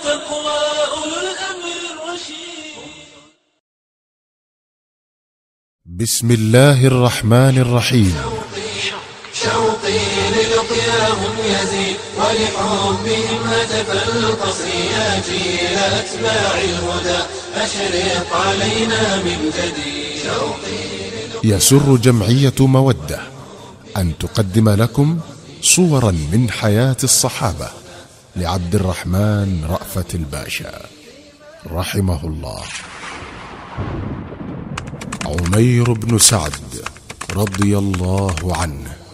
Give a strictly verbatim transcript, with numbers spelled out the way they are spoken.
تقوى أولو الأمر الرشيد. بسم الله الرحمن الرحيم. شوقي للقياهم يزيد ولحبهم هتف القصي يا جيل أتباع الهدى أشرق علينا من جديد. شوقي يسر جمعية مودة أن تقدم لكم صورا من حياة الصحابة لعبد الرحمن رأفت الباشا رحمه الله. عمير بن سعد رضي الله عنه.